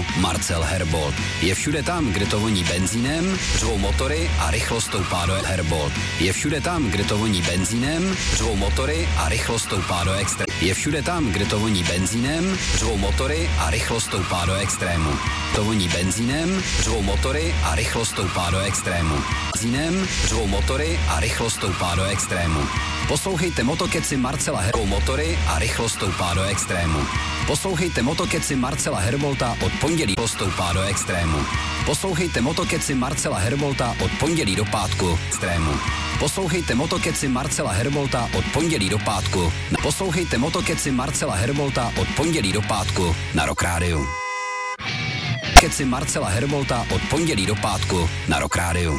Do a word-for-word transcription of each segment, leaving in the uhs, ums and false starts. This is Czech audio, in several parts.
dopátku Marcel Herbold. Je všude tam, kde to voní benzínem, řvou motory a rychlost stoupá do Herbold. Je všude tam, kde to voní benzínem, řvou motory a rychlost stoupá do extrému. Je všude tam, kde to voní benzínem, řvou motory a rychlost stoupá do extrému. To voní benzínem, řvou motory a rychlost stoupá do extrému. Benzínem, řvou motory a rychlost stoupá do extrému. Poslouchejte Motokeci Marcela Herbolta motory a rychlost stoupá do extrému. Poslouchejte Motokeci Marcela Herbolta od pondělí stoupá do extrému. Poslouchejte Motokeci Marcela Herbolta od pondělí do pátku extrému. Poslouchejte Motokeci Marcela Herbolta od pondělí do pátku. Poslouchejte Motokeci Marcela Herbolta od pondělí do pátku na Rock Rádiu. Motokeci Marcela Herbolta od pondělí do pátku na Rock Rádiu.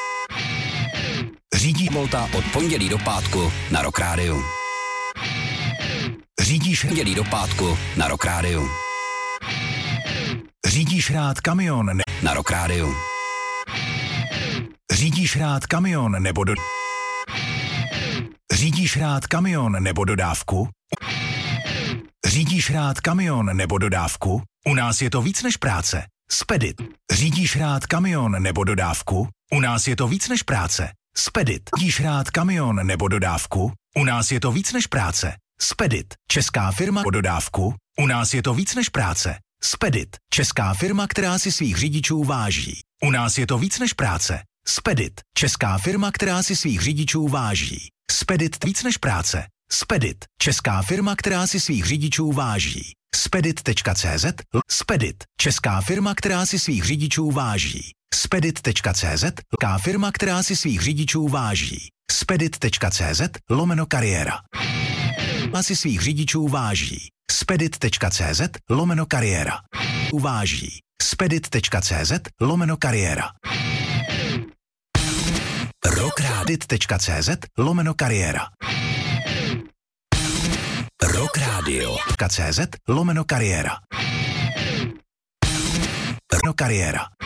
Řídí Volta od pondělí do pátku na Rock Rádiu. Řídíš pondělí do pátku na Rock Rádiu. Řídíš rád kamion ne- na Rock Rádiu. Řídíš rád kamion nebo do... Řídíš rád kamion nebo dodávku? Řídíš rád kamion nebo dodávku? U nás je to víc než práce. Spedit. Řídíš rád kamion nebo dodávku? U nás je to víc než práce. Spedit. Řídíš rád kamion nebo dodávku? U nás je to víc než práce. Spedit. Česká firma o dodávku? U nás je to víc než práce. Spedit. Česká firma, která si svých řidičů váží. U nás je to víc než práce. Spedit. Česká firma, která si svých řidičů váží. Spedit víc než práce. Spedit. Česká firma, která si svých řidičů váží. Spedit tečka cé zet. Spedit. Česká firma, která si svých řidičů váží. Spedit tečka cé zet. Česká firma, která si svých řidičů váží. Spedit tečka cé zet lomeno kariéra. A si svých řidičů váží. Spedit tečka cé zet lomeno kariéra. Uváží. Spedit tečka cé zet lomeno kariéra. Rockradit tečka cé zet lomeno kariéra. Rock Radio. .cz lomeno kariéra. Lomeno kariéra.